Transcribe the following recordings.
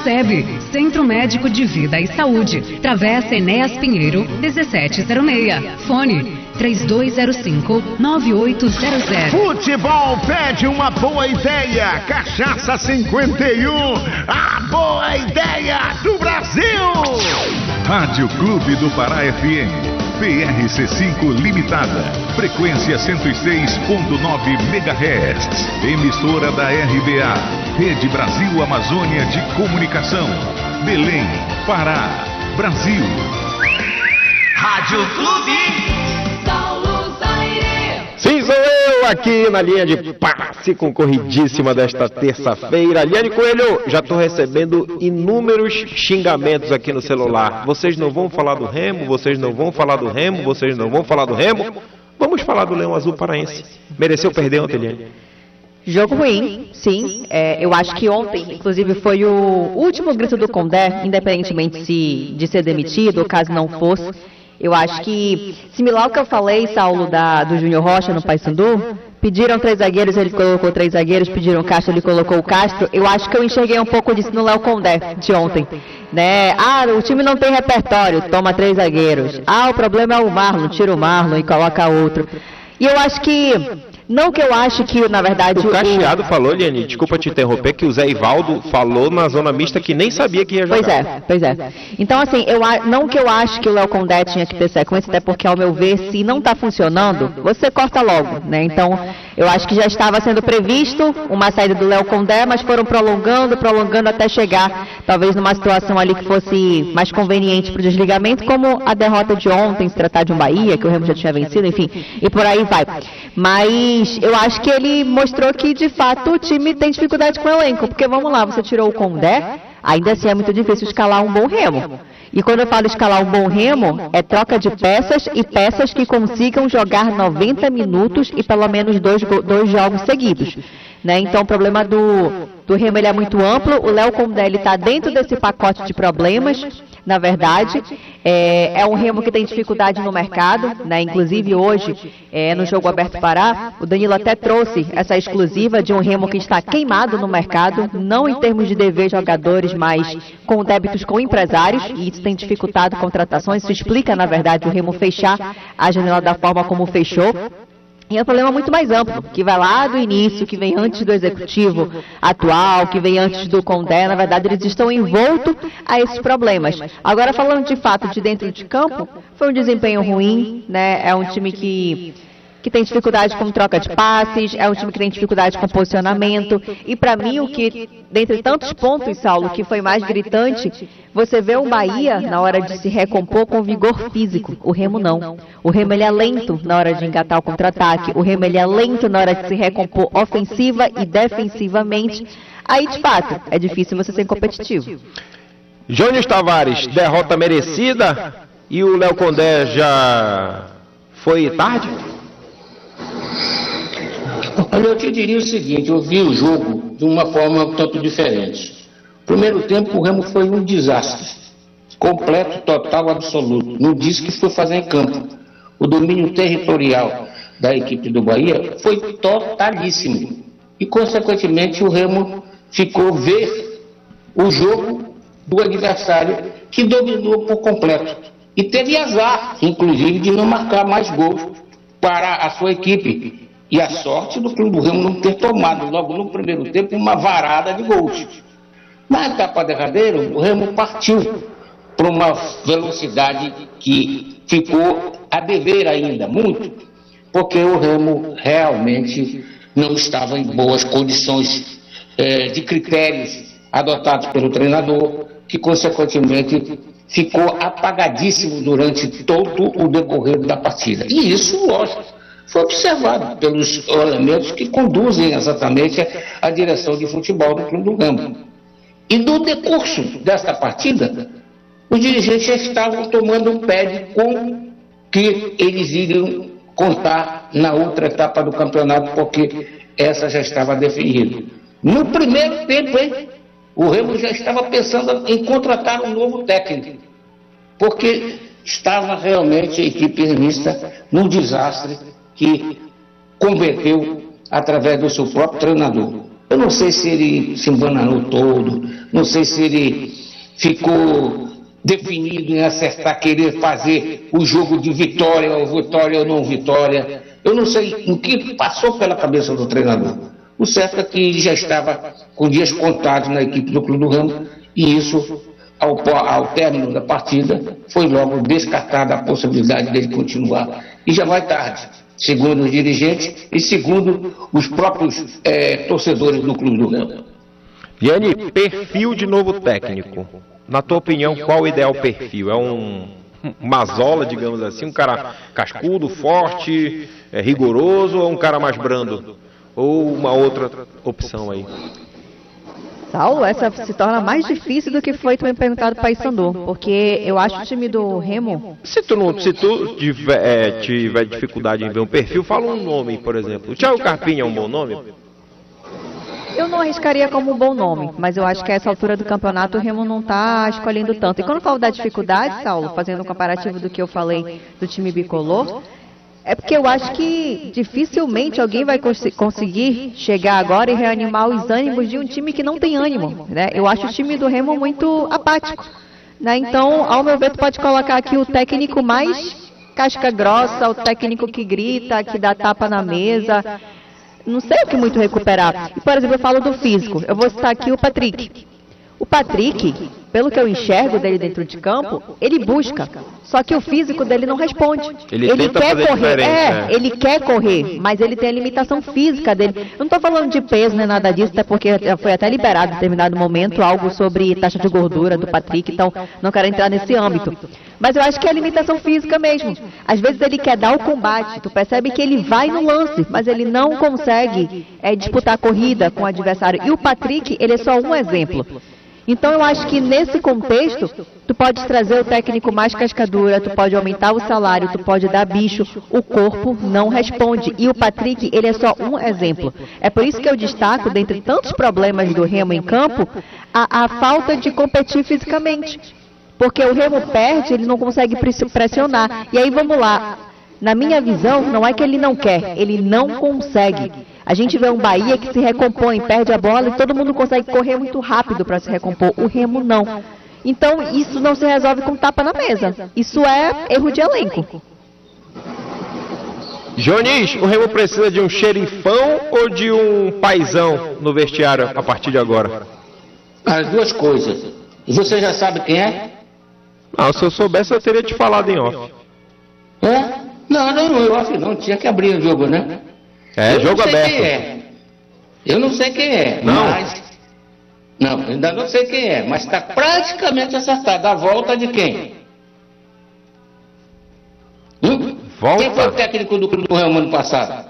SEB, Centro Médico de Vida e Saúde, Travessa Enéas Pinheiro, 1706. Fone 3205-9800. Futebol pede uma boa ideia. Cachaça 51, a boa ideia do Brasil. Rádio Clube do Pará FM, PRC5 Limitada, frequência 106.9 MHz, emissora da RBA, Rede Brasil Amazônia de Comunicação, Belém, Pará, Brasil. Rádio Clube. Sim, sou eu aqui na linha de passe concorridíssima desta terça-feira. Liane Coelho, já estou recebendo inúmeros xingamentos aqui no celular. Vocês não vão falar do Remo, vocês não vão falar do Remo, vocês não vão falar do Remo. Vamos falar do Leão Azul Paraense. Mereceu perder ontem, Liane? Jogo ruim, sim. Eu acho que ontem, inclusive, foi o último grito do Condé, independentemente de ser demitido, ou caso não fosse. Eu acho que, similar ao que eu falei, Saulo, do Júnior Rocha no Paysandu, pediram 3 zagueiros, ele colocou 3 zagueiros, pediram Castro, ele colocou o Castro. Eu acho que eu enxerguei um pouco disso no Léo Condé de ontem. Né? O time não tem repertório, toma 3 zagueiros. O problema é o Marlon, tira o Marlon e coloca outro. E eu acho que... Não que eu acho que, na verdade... O Cacheado falou, Liane, desculpa te interromper, que o Zé Ivaldo falou na zona mista que nem sabia que ia jogar. Pois é. Então, assim, não que eu acho que o Léo Condé tinha que ter sequência, até porque, ao meu ver, se não está funcionando, você corta logo, né? Então, eu acho que já estava sendo previsto uma saída do Léo Condé, mas foram prolongando até chegar, talvez, numa situação ali que fosse mais conveniente para o desligamento, como a derrota de ontem, se tratar de um Bahia, que o Remo já tinha vencido, enfim, e por aí vai. Mas eu acho que ele mostrou que, de fato, o time tem dificuldade com o elenco. Porque, vamos lá, você tirou o Condé, ainda assim é muito difícil escalar um bom Remo. E quando eu falo escalar um bom Remo, é troca de peças e peças que consigam jogar 90 minutos e pelo menos dois jogos seguidos. Né? Então, o problema do Remo ele é muito amplo. O Léo Condé está dentro desse pacote de problemas. Na verdade, é um Remo que tem dificuldade no mercado, né? Inclusive hoje, no Jogo Aberto Pará, o Danilo até trouxe essa exclusiva de um Remo que está queimado no mercado, não em termos de dever jogadores, mas com débitos com empresários, e isso tem dificultado contratações. Isso explica, na verdade, o Remo fechar a janela da forma como fechou. E é um problema muito mais amplo, que vai lá do início, que vem antes do executivo atual, que vem antes do Condé. Na verdade, eles estão envoltos a esses problemas. Agora, falando de fato de dentro de campo, foi um desempenho ruim, né? É um time que tem dificuldade com troca de passes, é um time que tem dificuldade com posicionamento. E para mim, o que, dentre tantos pontos, Saulo, que foi mais gritante, você vê o Bahia na hora de se recompor com vigor físico. O Remo não. O Remo ele é lento na hora de engatar o contra-ataque. O Remo ele é lento na hora de se recompor ofensiva e defensivamente. Aí, de fato, é difícil você ser competitivo. Jônio Tavares, derrota merecida e o Léo Condé já foi tarde? Olha, eu te diria o seguinte, eu vi o jogo de uma forma um tanto diferente. Primeiro tempo, o Remo foi um desastre. Completo, total, absoluto. Não disse que foi fazer em campo. O domínio territorial da equipe do Bahia foi totalíssimo. E, consequentemente, o Remo ficou ver o jogo do adversário que dominou por completo. E teve azar, inclusive, de não marcar mais gols para a sua equipe. E a sorte do Clube do Remo não ter tomado, logo no primeiro tempo, uma varada de gols. Na etapa derradeira, o Remo partiu para uma velocidade que ficou a dever ainda muito, porque o Remo realmente não estava em boas condições de critérios adotados pelo treinador, que, consequentemente, ficou apagadíssimo durante todo o decorrer da partida. E isso, lógico, foi observado pelos elementos que conduzem exatamente a direção de futebol do Clube do Remo. E no decurso desta partida, os dirigentes já estavam tomando um pé de como que eles iriam contar na outra etapa do campeonato, porque essa já estava definida. No primeiro tempo, o Remo já estava pensando em contratar um novo técnico, porque estava realmente a equipe remista num desastre que converteu através do seu próprio treinador. Eu não sei se ele se embananou todo, não sei se ele ficou definido em acertar, querer fazer o jogo de vitória ou não vitória. Eu não sei o que passou pela cabeça do treinador. O certo é que ele já estava com dias contados na equipe do Clube do Remo e isso, ao término da partida, foi logo descartada a possibilidade dele continuar. E já vai tarde, segundo os dirigentes e segundo os próprios torcedores do Clube do Remo. Yanni, perfil de novo técnico. Na tua opinião, qual o ideal perfil? É um Mazola, digamos assim, um cara cascudo, forte, rigoroso, ou um cara mais brando? Ou uma outra opção aí? Saulo, essa se torna mais difícil do que foi também perguntado para Paysandu, porque eu acho o time do Remo... Se tu tiver dificuldade em ver um perfil, fala um nome, por exemplo. O Thiago Carpinho é um bom nome? Eu não arriscaria como um bom nome, mas eu acho que a essa altura do campeonato o Remo não está escolhendo tanto. E quando eu falo da dificuldade, Saulo, fazendo um comparativo do que eu falei do time bicolor, é porque eu acho que dificilmente alguém vai conseguir chegar agora e reanimar os ânimos de um time que não tem ânimo, né? Eu acho o time do Remo muito apático, né? Então, ao meu ver, tu pode colocar aqui o técnico mais casca grossa, o técnico que grita, que dá tapa na mesa... Não sei o que muito recuperar. E, por exemplo, eu falo do físico. Eu vou citar aqui o Patrick. O Patrick, pelo que eu enxergo dele dentro de campo, ele busca. Só que o físico dele não responde. Ele quer correr. Ele quer correr, mas ele tem a limitação física dele. Eu não estou falando de peso nem nada disso, até porque foi até liberado em determinado momento algo sobre taxa de gordura do Patrick, então não quero entrar nesse âmbito. Mas eu acho que é a limitação física mesmo. Às vezes ele quer dar o combate, tu percebe que ele vai no lance, mas ele não consegue disputar a corrida com o adversário. E o Patrick, ele é só um exemplo. Então eu acho que nesse contexto, tu pode trazer o técnico mais cascadura, tu pode aumentar o salário, tu pode dar bicho, o corpo não responde. E o Patrick, ele é só um exemplo. É por isso que eu destaco, dentre tantos problemas do Remo em campo, a falta de competir fisicamente. Porque o Remo perde, ele não consegue pressionar. E aí vamos lá, na minha visão, não é que ele não quer, ele não consegue. A gente vê um Bahia que se recompõe, perde a bola e todo mundo consegue correr muito rápido para se recompor. O Remo não. Então isso não se resolve com tapa na mesa. Isso é erro de elenco. Jonis, o Remo precisa de um xerifão ou de um paizão no vestiário a partir de agora? As duas coisas. E você já sabe quem é? Ah, se eu soubesse eu teria te falado em off. É? Não, off não. Tinha que abrir o jogo, né? Jogo aberto. Eu não sei quem é, mas... Não, ainda não sei quem é, mas está praticamente acertado. A volta de quem? Volta? Quem foi o técnico do Remo ano passado?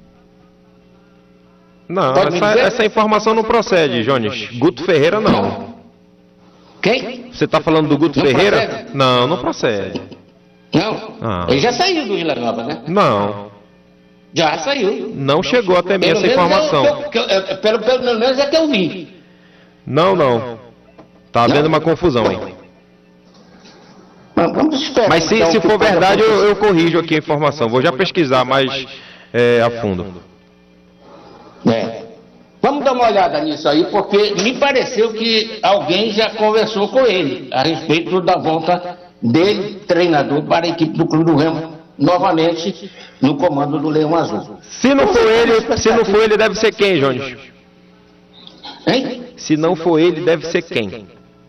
Não, essa informação não procede, Jones. Guto Ferreira não. Quem? Você está falando do Guto Ferreira? Procede? Não procede. Não. Ele já saiu do Vila Nova, né? Não. Já saiu. Não chegou até mim essa informação. Pelo menos é que eu vi. Não. Tá havendo uma confusão aí. Vamos esperar. Mas se for verdade, eu corrijo aqui a informação. Vou já pesquisar mais a fundo. Vamos dar uma olhada nisso aí, porque me pareceu que alguém já conversou com ele a respeito da volta dele, treinador, para a equipe do Clube do Remo, novamente no comando do Leão Azul. Se não for ele, deve ser quem, Jones? Hein? Se não for ele, deve ser quem?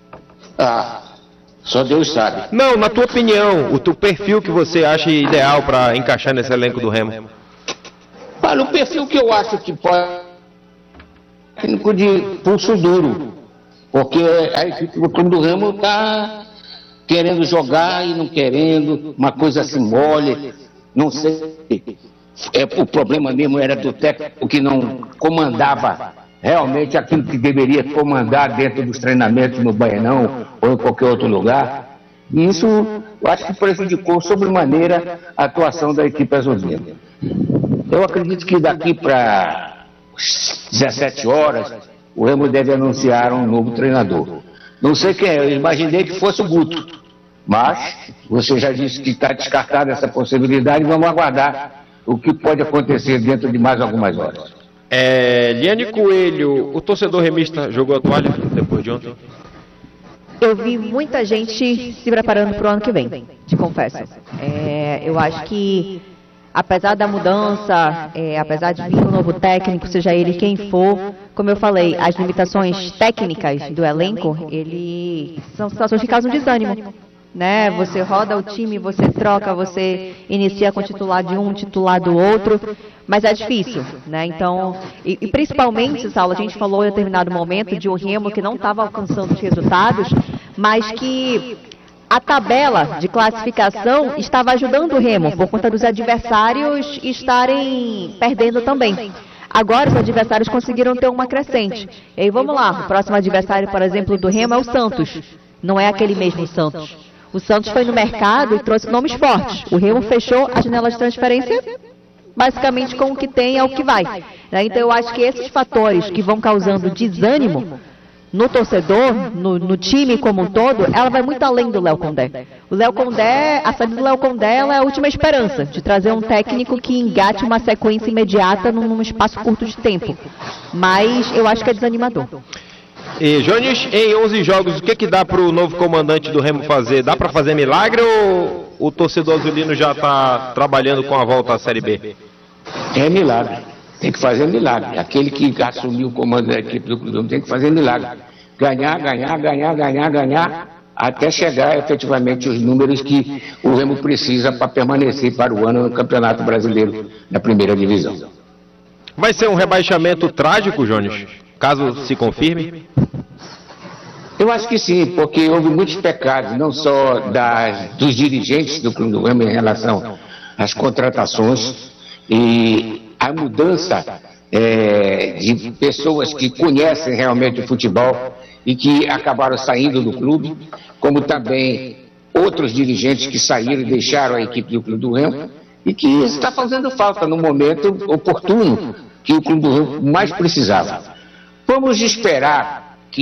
Só Deus sabe. Não, na tua opinião, o teu perfil que você acha ideal para encaixar nesse elenco do Remo? Olha, o perfil que eu acho que pode... técnico de pulso duro, porque a equipe do Clube do Remo está querendo jogar e não querendo, uma coisa assim mole, não sei. O problema mesmo era do técnico que não comandava realmente aquilo que deveria comandar dentro dos treinamentos no Baianão ou em qualquer outro lugar. E isso, eu acho que prejudicou sobremaneira a atuação da equipe azulina. Eu acredito que daqui para 17 horas, o Remo deve anunciar um novo treinador. Não sei quem é, eu imaginei que fosse o Guto. Mas, você já disse que está descartada essa possibilidade, vamos aguardar o que pode acontecer dentro de mais algumas horas. Liane Coelho, o torcedor remista jogou a toalha depois de ontem? Eu vi muita gente se preparando para o ano que vem, te confesso. Eu acho que, apesar da mudança, apesar de vir um novo técnico, seja ele quem for, como eu falei, as limitações técnicas do elenco, são situações que causam desânimo. Né? Você roda o time, você troca, você inicia com titular de um, titular do outro, mas é difícil, né? Então, e principalmente, Saulo, a gente falou em determinado momento de um Remo que não estava alcançando os resultados, mas que a tabela de classificação estava ajudando o Remo, por conta dos adversários estarem perdendo também. Agora os adversários conseguiram ter uma crescente. E aí vamos lá, o próximo adversário, por exemplo, do Remo é o Santos, não é aquele mesmo Santos. O Santos foi no mercado e trouxe nomes fortes. O Remo fechou a janela de transferência basicamente com o que tem é o que vai. Então eu acho que esses fatores que vão causando desânimo no torcedor, no time como um todo, ela vai muito além do Léo Condé. O Léo Condé, a saída do Léo Condé é a última esperança de trazer um técnico que engate uma sequência imediata num espaço curto de tempo. Mas eu acho que é desanimador. E Jones, em 11 jogos, o que dá para o novo comandante do Remo fazer? Dá para fazer milagre ou o torcedor azulino já está trabalhando com a volta à Série B? É milagre. Tem que fazer milagre. Aquele que assumiu o comando da equipe do clube tem que fazer milagre. Ganhar, até chegar efetivamente os números que o Remo precisa para permanecer para o ano no Campeonato Brasileiro, na primeira divisão. Vai ser um rebaixamento trágico, Jones, caso se confirme? Eu acho que sim, porque houve muitos pecados, não só dos dirigentes do Clube do Remo em relação às contratações e a mudança de pessoas que conhecem realmente o futebol e que acabaram saindo do clube, como também outros dirigentes que saíram e deixaram a equipe do Clube do Remo e que está fazendo falta no momento oportuno que o Clube do Remo mais precisava. Vamos esperar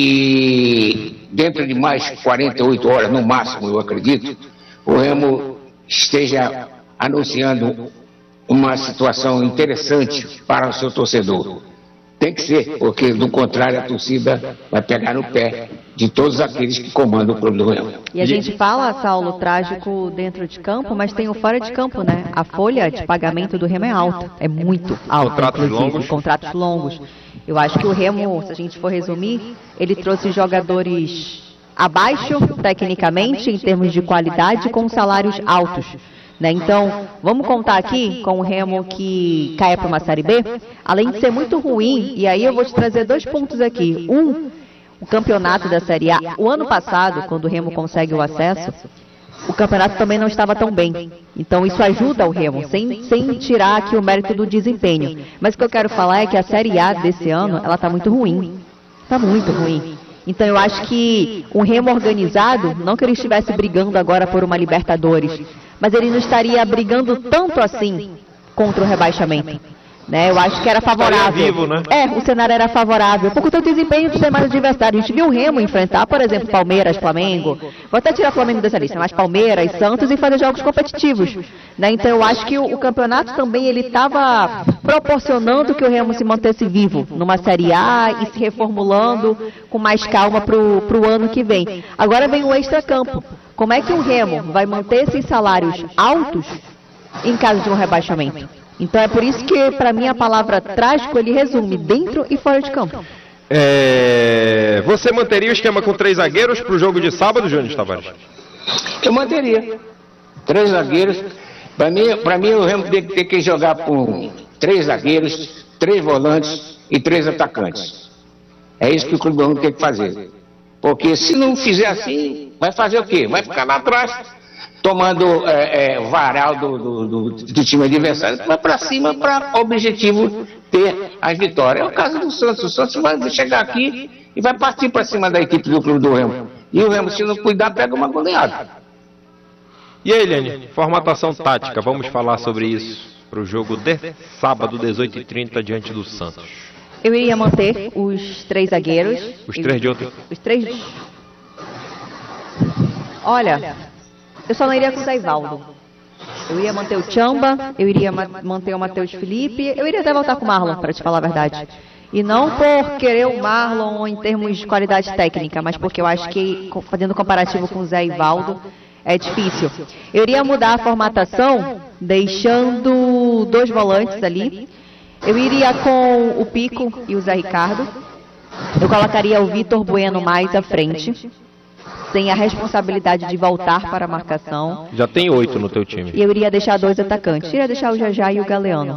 que dentro de mais 48 horas, no máximo, eu acredito, o Remo esteja anunciando uma situação interessante para o seu torcedor. Tem que ser, porque do contrário a torcida vai pegar no pé de todos aqueles que comandam o Clube do Remo. E a gente fala, Saulo, trágico dentro de campo, mas tem o fora de campo, né? A folha de pagamento do Remo é alta, é muito alta. Contratos longos. Eu acho que o Remo, se a gente for resumir, ele trouxe jogadores abaixo, tecnicamente, em termos de qualidade, com salários altos. Né? Então, vamos contar aqui com o Remo que cai para uma Série B, além de ser muito ruim, e aí eu vou te trazer 2 pontos aqui. O campeonato da Série A. O ano passado, quando o Remo consegue o acesso, o campeonato também não estava tão bem. Então isso ajuda o Remo, sem tirar aqui o mérito do desempenho. Mas o que eu quero falar é que a Série A desse ano, ela está muito ruim. Está muito ruim. Então eu acho que um Remo organizado, não que ele estivesse brigando agora por uma Libertadores, mas ele não estaria brigando tanto assim contra o rebaixamento. Né? Eu acho que era favorável. Vivo, né? O cenário era favorável. Por conta do desempenho dos demais adversários. A gente viu o Remo enfrentar, por exemplo, Palmeiras, Flamengo. Vou até tirar o Flamengo dessa lista, mas Palmeiras, Santos e fazer jogos competitivos. Né? Então eu acho que o campeonato também ele estava proporcionando que o Remo se mantesse vivo numa Série A e se reformulando com mais calma para o ano que vem. Agora vem o extracampo. Como é que o Remo vai manter esses salários altos em caso de um rebaixamento? Então é por isso que, para mim, a palavra trágico, ele resume dentro e fora de campo. Você manteria o esquema com 3 zagueiros para o jogo de sábado, Jones Tavares? Eu manteria. 3 zagueiros. Para mim, o Remo tem que jogar com 3 zagueiros, 3 volantes e 3 atacantes. É isso que o Clube do Remo tem que fazer. Porque se não fizer assim, vai fazer o quê? Vai ficar lá atrás, tomando varal do time adversário, vai para cima para o objetivo ter as vitórias. É o caso do Santos. O Santos vai chegar aqui e vai partir para cima da equipe do Clube do Remo. E o Remo, se não cuidar, pega uma goleada. E aí, Eliane, formatação tática, vamos falar sobre isso para o jogo de sábado, 18h30, diante do Santos. Eu iria manter os 3 zagueiros. Os 3 de outro? Os 3... Olha... Eu só não iria com o Zé Ivaldo. Eu ia manter o Tchamba, eu iria manter o Matheus Felipe, eu iria até voltar com o Marlon, para te falar a verdade. E não por querer o Marlon em termos de qualidade técnica, mas porque eu acho que, fazendo comparativo com o Zé Ivaldo, é difícil. Eu iria mudar a formatação, deixando 2 volantes ali. Eu iria com o Pico e o Zé Ricardo. Eu colocaria o Vitor Bueno mais à frente, sem a responsabilidade de voltar para a marcação. Já tem 8 no teu time. E eu iria deixar 2 atacantes. Iria deixar o Jajá e o Galeano.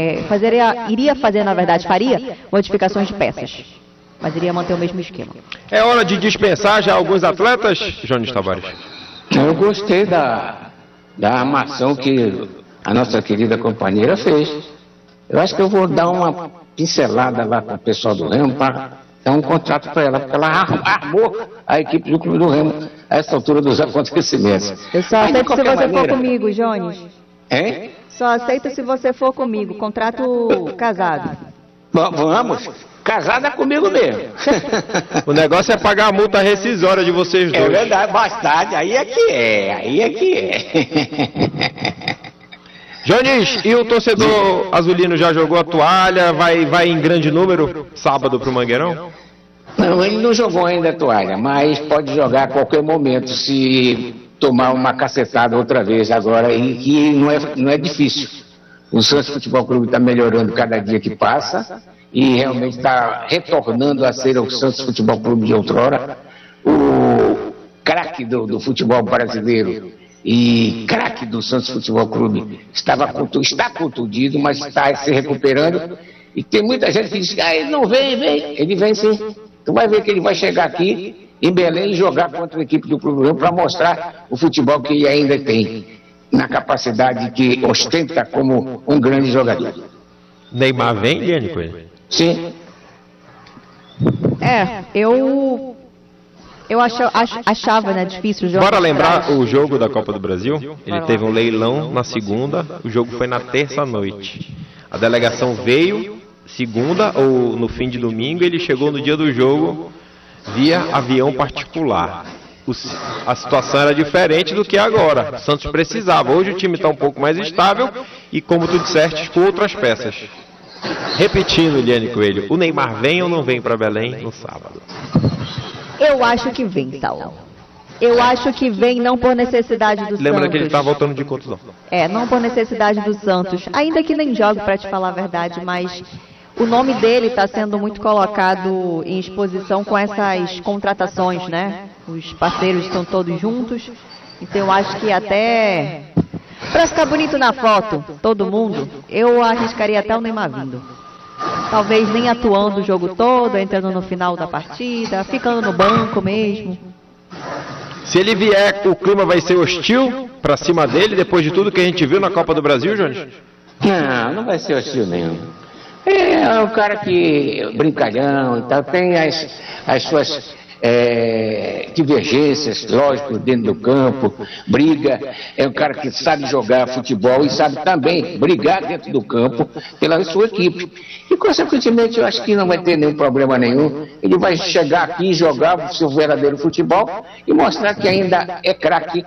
Faria modificações de peças. Mas iria manter o mesmo esquema. É hora de dispensar já alguns atletas, Jones Tavares? Eu gostei da armação que a nossa querida companheira fez. Eu acho que eu vou dar uma pincelada lá com o pessoal do Remo para dar um contrato para ela, porque ela armou a equipe do Clube do Remo a essa altura dos acontecimentos. Eu só aceito se você for comigo, Jones. Hein? Só aceito se você for comigo. Contrato casado. Vamos. Casada comigo mesmo. O negócio é pagar a multa rescisória de vocês dois. É verdade, bastante. Aí é que é. Jones, e o torcedor azulino já jogou a toalha? Vai em grande número sábado pro Mangueirão? Não, ele não jogou ainda a toalha, mas pode jogar a qualquer momento se tomar uma cacetada outra vez agora, e não é difícil. O Santos Futebol Clube está melhorando cada dia que passa e realmente está retornando a ser o Santos Futebol Clube de outrora, o craque do futebol brasileiro e craque do Santos Futebol Clube. Está contundido, mas está se recuperando, e tem muita gente que diz que ele não vem, ele vem sim. Tu vai ver que ele vai chegar aqui em Belém e jogar contra a equipe do Clube do Remo para mostrar o futebol que ele ainda tem, na capacidade que ostenta como um grande jogador. Neymar vem, Liane Coelho? Sim. Eu achava, né, difícil o jogo. Bora lembrar o jogo da Copa do Brasil? Ele teve um leilão na segunda, o jogo foi na terça à noite. A delegação veio segunda ou no fim de domingo, ele chegou no dia do jogo via avião particular. A situação era diferente do que agora. Santos precisava. Hoje o time está um pouco mais estável e, como tu disseste, com outras peças. Repetindo, Liane Coelho, o Neymar vem ou não vem para Belém no sábado? Eu acho que vem, Saulo. Eu acho que vem não por necessidade do Santos. Lembra que ele está voltando de contusão. Não por necessidade do Santos. Ainda que nem jogue, para te falar a verdade, mas o nome dele está sendo muito colocado em exposição com essas contratações, né? Os parceiros estão todos juntos. Então eu acho que até para ficar bonito na foto, todo mundo, eu arriscaria até o Neymar vindo. Talvez nem atuando o jogo todo, entrando no final da partida, ficando no banco mesmo. Se ele vier, o clima vai ser hostil para cima dele, depois de tudo que a gente viu na Copa do Brasil, Jones? Não vai ser hostil nenhum. É um cara que brincalhão e tal, tem as suas divergências, lógico, dentro do campo, briga. É um cara que sabe jogar futebol e sabe também brigar dentro do campo pela sua equipe. E, consequentemente, eu acho que não vai ter nenhum problema nenhum. Ele vai chegar aqui e jogar o seu verdadeiro futebol e mostrar que ainda é craque.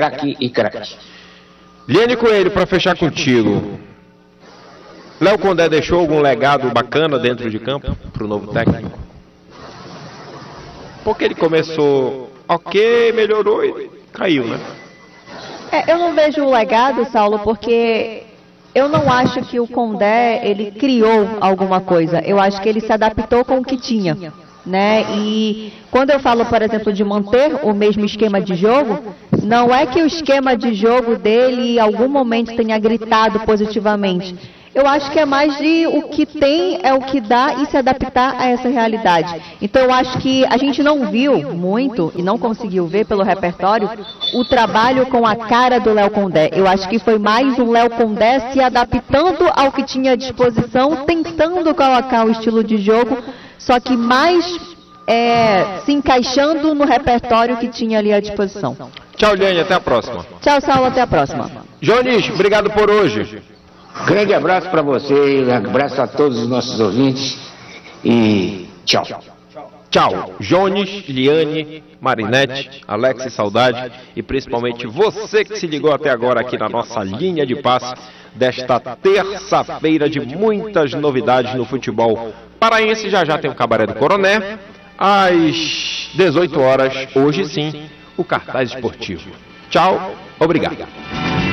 Liane Coelho, para fechar contigo, Léo Condé deixou algum legado bacana dentro de campo para o novo técnico? Porque ele começou ok, melhorou e caiu, né? Eu não vejo o legado, Saulo, porque eu não acho que o Condé, ele criou alguma coisa. Eu acho que ele se adaptou com o que tinha, né? E quando eu falo, por exemplo, de manter o mesmo esquema de jogo, não é que o esquema de jogo dele em algum momento tenha gritado positivamente. Eu acho que é mais de o que tem é o que dá e se adaptar a essa realidade. Então eu acho que a gente não viu muito e não conseguiu ver pelo repertório o trabalho com a cara do Léo Condé. Eu acho que foi mais um Léo Condé se adaptando ao que tinha à disposição, tentando colocar o estilo de jogo, só que mais se encaixando no repertório que tinha ali à disposição. Tchau, Liane, até a próxima. Tchau, Saulo, até a próxima. Jones, obrigado por hoje. Grande abraço para você, um abraço a todos os nossos ouvintes e tchau. Tchau, Jones, Liane, Marinete, Alex e Saudade e principalmente você que se ligou até agora aqui na nossa linha de passe desta terça-feira de muitas novidades no futebol paraense. Já já tem o Cabaré do Coroné, às 18 horas, hoje sim, o cartaz esportivo. Tchau, obrigado.